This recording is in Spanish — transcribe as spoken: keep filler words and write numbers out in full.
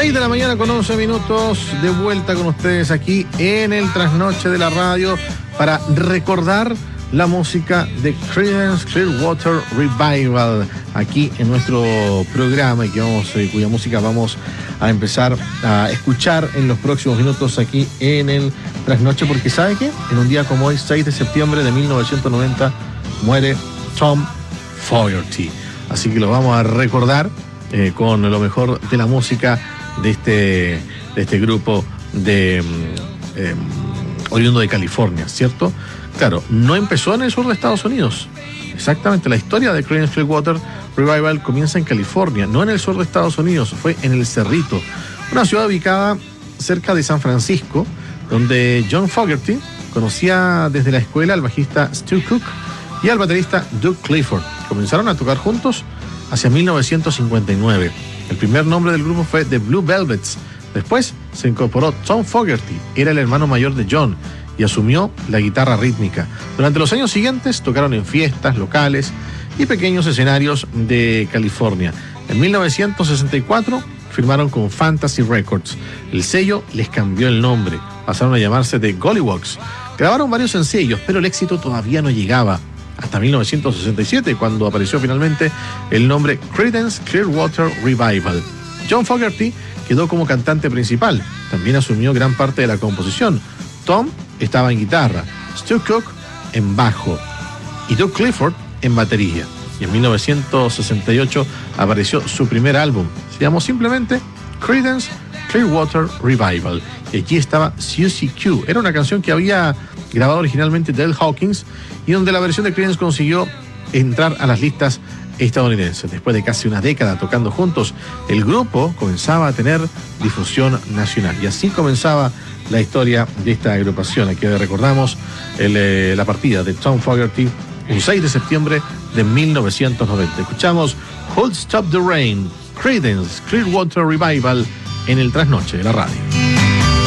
seis de la mañana con once minutos, de vuelta con ustedes aquí en el Trasnoche de la Radio para recordar la música de Creedence Clearwater Revival aquí en nuestro programa y que vamos, eh, cuya música vamos a empezar a escuchar en los próximos minutos aquí en el Trasnoche, porque ¿sabe qué? En un día como hoy, seis de septiembre de mil novecientos noventa, muere Tom Fogerty. Así que lo vamos a recordar eh, con lo mejor de la música de este, de este grupo de eh, oriundo de California, ¿cierto? Claro, no empezó en el sur de Estados Unidos. Exactamente, la historia de Creedence Clearwater Revival comienza en California, no en el sur de Estados Unidos, fue en El Cerrito, una ciudad ubicada cerca de San Francisco, donde John Fogerty conocía desde la escuela al bajista Stu Cook y al baterista Doug Clifford. Comenzaron a tocar juntos hacia mil novecientos cincuenta y nueve. El primer nombre del grupo fue The Blue Velvets. Después se incorporó Tom Fogerty, era el hermano mayor de John, y asumió la guitarra rítmica. Durante los años siguientes tocaron en fiestas locales y pequeños escenarios de California. En mil novecientos sesenta y cuatro firmaron con Fantasy Records. El sello les cambió el nombre, pasaron a llamarse The Golliwogs. Grabaron varios sencillos, pero el éxito todavía no llegaba. Hasta mil novecientos sesenta y siete, cuando apareció finalmente el nombre Creedence Clearwater Revival. John Fogerty quedó como cantante principal, también asumió gran parte de la composición. Tom estaba en guitarra, Stu Cook en bajo y Doug Clifford en batería. Y en mil novecientos sesenta y ocho apareció su primer álbum, se llamó simplemente Creedence Clearwater Revival. Y allí estaba Susie Q. Era una canción que había grabado originalmente Del Hawkins y donde la versión de Creedence consiguió entrar a las listas estadounidenses. Después de casi una década tocando juntos, el grupo comenzaba a tener difusión nacional. Y así comenzaba la historia de esta agrupación. Aquí recordamos el, eh, la partida de Tom Fogerty un seis de septiembre de mil novecientos noventa. Escuchamos Hold Stop the Rain, Creedence Clearwater Revival en el Trasnoche de la Radio.